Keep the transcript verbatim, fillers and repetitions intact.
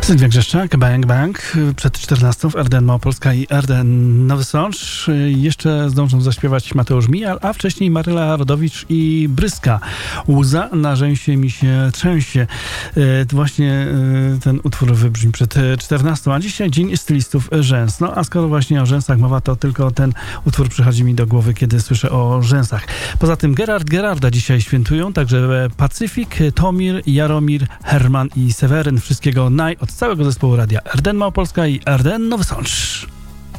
Sylwia Grzeszczak, Bang Bang, przed czternastą w R D N Małopolska i R D N Nowy Sącz. Jeszcze zdążą zaśpiewać Mateusz Mijal, a wcześniej Maryla Rodowicz i Bryska. Łza na rzęsie mi się trzęsie. Właśnie ten utwór wybrzmi przed czternastą, a dzisiaj Dzień Stylistów Rzęs. No a skoro właśnie o rzęsach mowa, to tylko ten utwór przychodzi mi do głowy, kiedy słyszę o rzęsach. Poza tym Gerard Gerarda dzisiaj świętują, także Pacyfik, Tomir, Jaromir, Herman i Seweryn. Wszystkiego naj od całego zespołu radia R D N Małopolska i R D N Nowy Sącz.